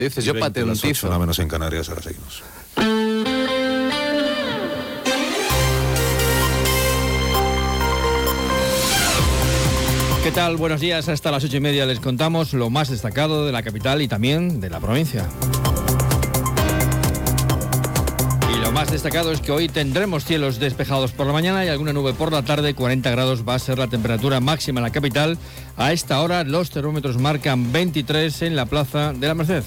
Dices, yo patentizo. Nada menos en Canarias, ahora seguimos. ¿Qué tal? Buenos días. Hasta las 8:30 les contamos lo más destacado de la capital y también de la provincia. Y lo más destacado es que hoy tendremos cielos despejados por la mañana y alguna nube por la tarde. 40 grados va a ser la temperatura máxima en la capital. A esta hora los termómetros marcan 23 en la Plaza de la Merced.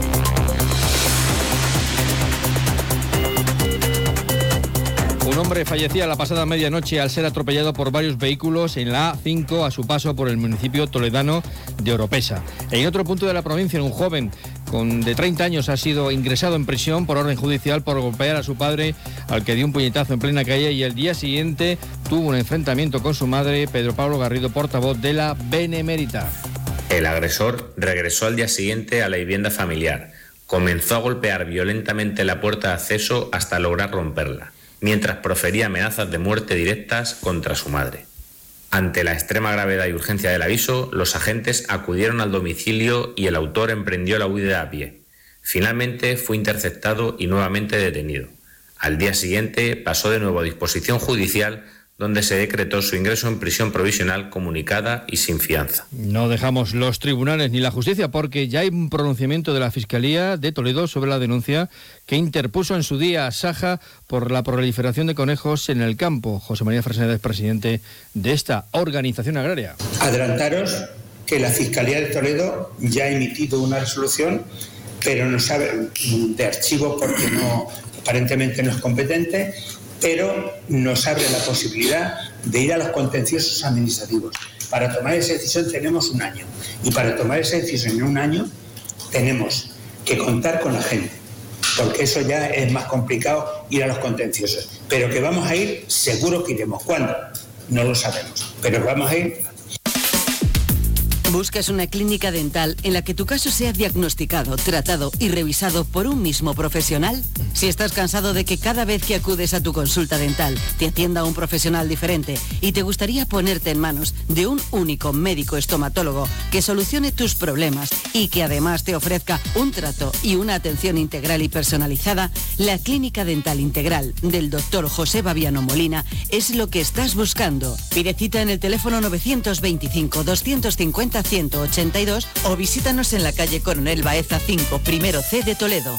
Un hombre fallecía la pasada medianoche al ser atropellado por varios vehículos en la A5 a su paso por el municipio toledano de Oropesa. En otro punto de la provincia, un joven de 30 años ha sido ingresado en prisión por orden judicial por golpear a su padre, al que dio un puñetazo en plena calle, y el día siguiente tuvo un enfrentamiento con su madre. Pedro Pablo Garrido, portavoz de la Benemérita. El agresor regresó al día siguiente a la vivienda familiar. Comenzó a golpear violentamente la puerta de acceso hasta lograr romperla, mientras profería amenazas de muerte directas contra su madre. Ante la extrema gravedad y urgencia del aviso, los agentes acudieron al domicilio y el autor emprendió la huida a pie. Finalmente fue interceptado y nuevamente detenido. Al día siguiente pasó de nuevo a disposición judicial, donde se decretó su ingreso en prisión provisional comunicada y sin fianza. No dejamos los tribunales ni la justicia, porque ya hay un pronunciamiento de la Fiscalía de Toledo sobre la denuncia que interpuso en su día Saja por la proliferación de conejos en el campo. José María Fresneda es presidente de esta organización agraria. Adelantaros que la Fiscalía de Toledo ya ha emitido una resolución, pero no sabe de archivo porque aparentemente no es competente, pero nos abre la posibilidad de ir a los contenciosos administrativos. Para tomar esa decisión tenemos un año, y para tomar esa decisión en un año tenemos que contar con la gente, porque eso ya es más complicado ir a los contenciosos. Pero que vamos a ir, seguro que iremos. ¿Cuándo? No lo sabemos, pero vamos a ir. ¿Buscas una clínica dental en la que tu caso sea diagnosticado, tratado y revisado por un mismo profesional? Si estás cansado de que cada vez que acudes a tu consulta dental te atienda un profesional diferente y te gustaría ponerte en manos de un único médico estomatólogo que solucione tus problemas y que además te ofrezca un trato y una atención integral y personalizada, la Clínica Dental Integral del Dr. José Babiano Molina es lo que estás buscando. Pide cita en el teléfono 925 250 182 o visítanos en la calle Coronel Baeza 5, primero C de Toledo.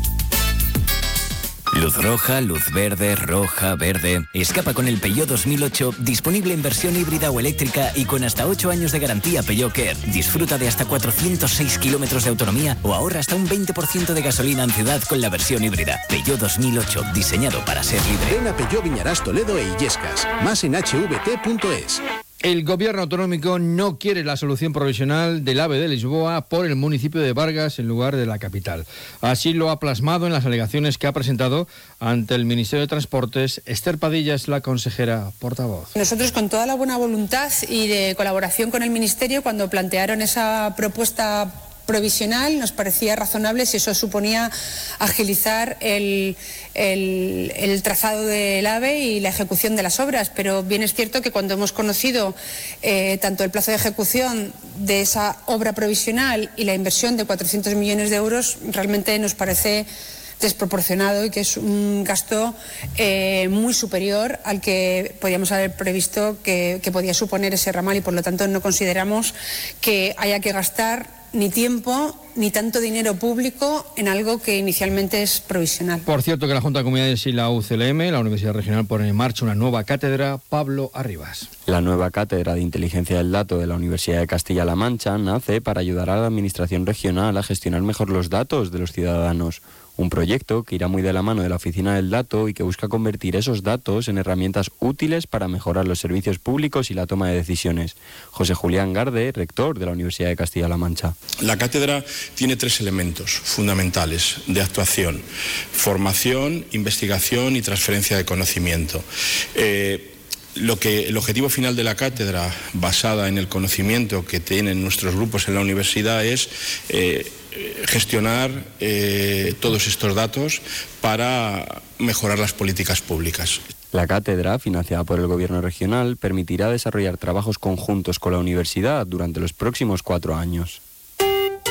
Luz roja, luz verde, roja, verde. Escapa con el Peugeot 2008, disponible en versión híbrida o eléctrica y con hasta 8 años de garantía Peugeot Care. Disfruta de hasta 406 kilómetros de autonomía o ahorra hasta un 20% de gasolina en ciudad con la versión híbrida. Peugeot 2008, diseñado para ser libre. Ven a Peugeot Viñarás Toledo e Illescas. Más en hvt.es. El gobierno autonómico no quiere la solución provisional del AVE de Lisboa por el municipio de Vargas en lugar de la capital. Así lo ha plasmado en las alegaciones que ha presentado ante el Ministerio de Transportes. Esther Padilla es la consejera portavoz. Nosotros, con toda la buena voluntad y de colaboración con el Ministerio, cuando plantearon esa propuesta provisional, nos parecía razonable si eso suponía agilizar el trazado del AVE y la ejecución de las obras, pero bien es cierto que cuando hemos conocido tanto el plazo de ejecución de esa obra provisional y la inversión de 400 millones de euros, realmente nos parece desproporcionado y que es un gasto muy superior al que podíamos haber previsto que podía suponer ese ramal, y por lo tanto no consideramos que haya que gastar ni tiempo ni tanto dinero público en algo que inicialmente es provisional. Por cierto, que la Junta de Comunidades y la UCLM, la Universidad Regional, ponen en marcha una nueva cátedra. Pablo Arribas. La nueva cátedra de Inteligencia del Dato de la Universidad de Castilla-La Mancha nace para ayudar a la Administración regional a gestionar mejor los datos de los ciudadanos. Un proyecto que irá muy de la mano de la Oficina del Dato y que busca convertir esos datos en herramientas útiles para mejorar los servicios públicos y la toma de decisiones. José Julián Garde, rector de la Universidad de Castilla-La Mancha. La cátedra tiene 3 elementos fundamentales de actuación: formación, investigación y transferencia de conocimiento. El objetivo final de la cátedra, basada en el conocimiento que tienen nuestros grupos en la universidad, es gestionar todos estos datos para mejorar las políticas públicas. La cátedra, financiada por el Gobierno regional, permitirá desarrollar trabajos conjuntos con la universidad durante los próximos 4 años.